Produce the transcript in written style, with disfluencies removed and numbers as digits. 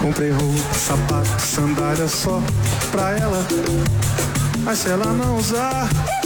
Comprei roupa, sapato, sandália só pra ela. Mas se ela não usar,